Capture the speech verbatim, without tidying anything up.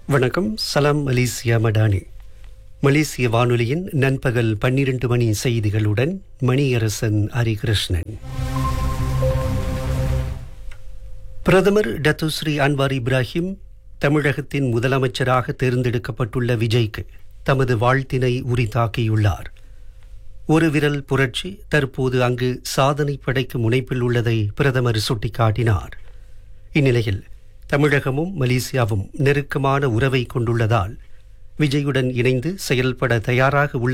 வணக்கம். சலாம் மலேசியா மடானி. மலேசிய வானொலியின் நண்பகல் பன்னிரண்டு மணி செய்திகளுடன் மணியரசன் ஹரிகிருஷ்ணன். பிரதமர் டத்துஸ்ரீ அன்வார் இப்ராஹிம் தமிழகத்தின் முதலமைச்சராக தேர்ந்தெடுக்கப்பட்டுள்ள விஜய்க்கு தமது வாழ்த்தினை உரித்தாக்கியுள்ளார். ஒரு விரல் புரட்சி தற்போது அங்கு சாதனை படைக்கும் முனைப்பில் உள்ளதை பிரதமர் சுட்டிக்காட்டினார். இந்நிலையில் தமிழகமும் மலேசியாவும் நெருக்கமான உறவை கொண்டுள்ளதால் விஜயுடன் இணைந்து செயல்பட தயாராக உள்ள